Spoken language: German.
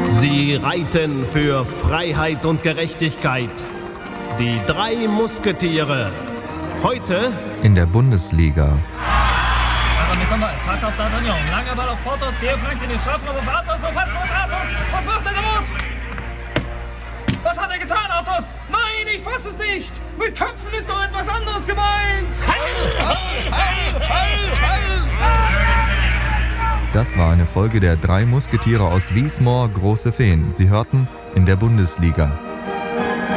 Sie reiten für Freiheit und Gerechtigkeit. Die 3 Musketiere. Heute in der Bundesliga. Pass auf D'Artagnan. Langer Ball auf Porthos. Der flankt in den Strafraum auf Athos. So fast mit Athos. Was macht er damit? Was hat er getan, Athos? Nein, ich fass es nicht. Mit Köpfen ist doch etwas anderes gemeint. Das war eine Folge der 3 Musketiere aus Wiesmoor, Große Feen. Sie hörten in der Bundesliga.